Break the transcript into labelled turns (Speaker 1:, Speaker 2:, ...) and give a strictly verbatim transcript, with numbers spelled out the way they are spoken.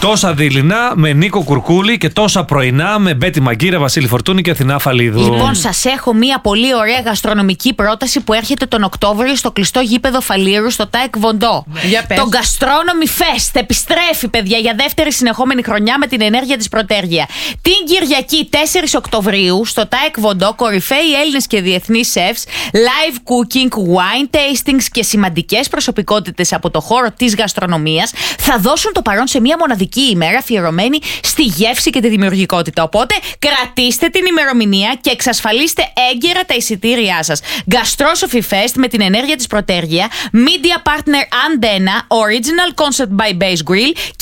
Speaker 1: Τόσα δειλινά με Νίκο Κουρκούλη και τόσα πρωινά με Μπέτη Μαγκύρα, Βασίλη Φορτούνη και Αθηνά Φαλίδου.
Speaker 2: Λοιπόν, σας έχω μία πολύ ωραία γαστρονομική πρόταση που έρχεται τον Οκτώβριο στο κλειστό γήπεδο Φαλήρου στο ΤΑΕΚ Βοντό.
Speaker 3: Ναι.
Speaker 2: Το Gastronomy Fest επιστρέφει, παιδιά, για δεύτερη συνεχόμενη χρονιά με την ενέργεια της Πρωτέργεια. Την Κυριακή τέσσερις Οκτωβρίου στο ΤΑΕΚ Βοντό, κορυφαίοι Έλληνες και διεθνείς σεφς, live cooking, wine tastings και σημαντικές προσωπικότητες από το χώρο της γαστρονομίας θα δώσουν το παρόν σε μία μοναδική ημέρα αφιερωμένη στη γεύση και τη δημιουργικότητα. Οπότε κρατήστε την ημερομηνία και εξασφαλίστε έγκαιρα τα εισιτήριά σας. Gastrosophy Fest με την ενέργεια της Πρωτέργεια, Media Partner Antenna, Original Concept by Base Grill